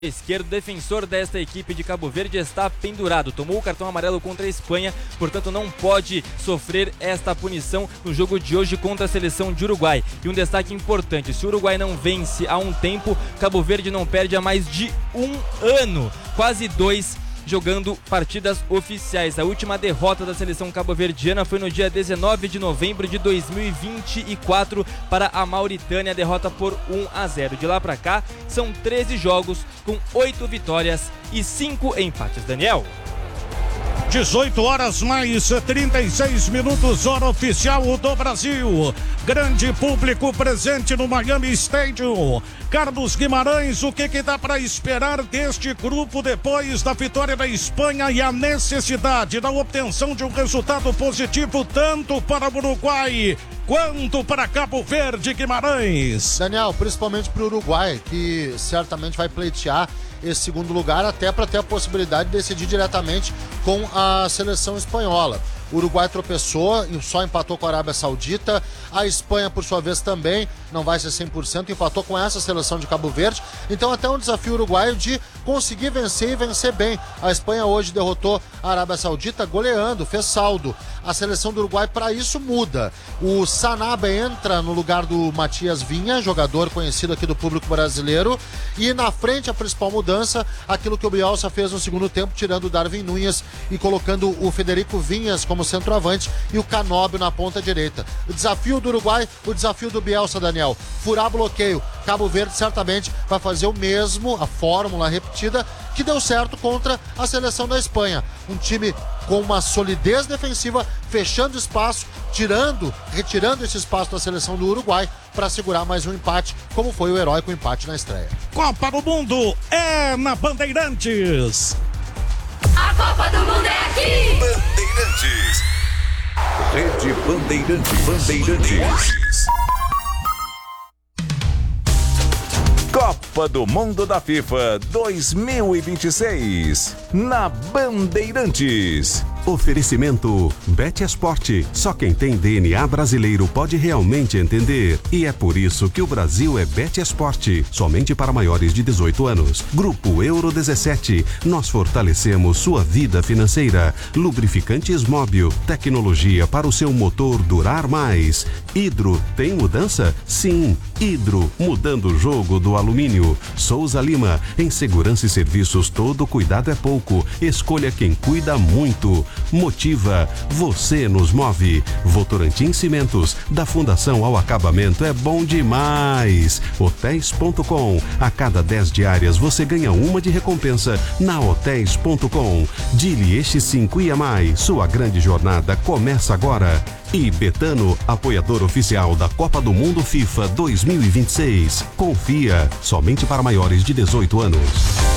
Esquerdo, defensor desta equipe de Cabo Verde, está pendurado. Tomou o cartão amarelo contra a Espanha, portanto não pode sofrer esta punição no jogo de hoje contra a seleção de Uruguai. E um destaque importante: se o Uruguai não vence há um tempo, Cabo Verde não perde há mais de um ano, quase 2, jogando partidas oficiais. A última derrota da seleção cabo-verdiana foi no dia 19 de novembro de 2024 para a Mauritânia, derrota por 1-0. De lá para cá, são 13 jogos com 8 vitórias e 5 empates. Daniel. 18 horas mais 36 minutos, hora oficial do Brasil. Grande público presente no Miami Stadium. Carlos Guimarães, o que dá para esperar deste grupo depois da vitória da Espanha e a necessidade da obtenção de um resultado positivo tanto para o Uruguai quanto para Cabo Verde, Guimarães? Daniel, principalmente para o Uruguai, que certamente vai pleitear esse segundo lugar até para ter a possibilidade de decidir diretamente com a seleção espanhola. O Uruguai tropeçou e só empatou com a Arábia Saudita. A Espanha, por sua vez, também não vai ser 100%, empatou com essa seleção de Cabo Verde. Então até um desafio uruguaio de conseguir vencer e vencer bem. A Espanha hoje derrotou a Arábia Saudita goleando, fez saldo. A seleção do Uruguai para isso muda. O Sanabria entra no lugar do Matias Vinha, jogador conhecido aqui do público brasileiro. E na frente a principal mudança, aquilo que o Bielsa fez no segundo tempo, tirando o Darwin Núñez e colocando o Federico Vinhas como centroavante e o Canóbio na ponta direita. O desafio do Uruguai, o desafio do Bielsa, Daniel, furar bloqueio. Cabo Verde certamente vai fazer o mesmo, a fórmula repetida que deu certo contra a seleção da Espanha. Um time com uma solidez defensiva, fechando espaço, retirando esse espaço da seleção do Uruguai para segurar mais um empate, como foi o heróico empate na estreia. Copa do Mundo é na Bandeirantes. A Copa do Mundo é aqui! Bandeirantes. Rede Bandeirantes. Copa do Mundo da FIFA 2026 na Bandeirantes. Oferecimento Bet Esporte. Só quem tem DNA brasileiro pode realmente entender. E é por isso que o Brasil é Bet Esporte. Somente para maiores de 18 anos. Grupo Euro 17. Nós fortalecemos sua vida financeira. Lubrificantes Móbil. Tecnologia para o seu motor durar mais. Hidro, tem mudança? Sim. Hidro, mudando o jogo do alumínio. Souza Lima. Em segurança e serviços, todo cuidado é pouco. Escolha quem cuida muito. Motiva, você nos move. Votorantim Cimentos, da fundação ao acabamento é bom demais. Hotéis.com, a cada 10 diárias você ganha uma de recompensa na Hotéis.com. Dili X5 IMAI, sua grande jornada começa agora. E Betano, apoiador oficial da Copa do Mundo FIFA 2026. Confia, somente para maiores de 18 anos.